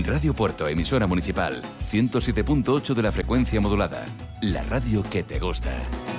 Radio Puerto, emisora municipal, 107.8 de la frecuencia modulada. La radio que te gusta.